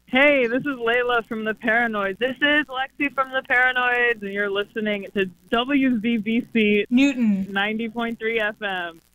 Hey, this is Layla from the Paranoids. This is Lexi from the Paranoids, and you're listening to WZBC Newton 90.3 FM.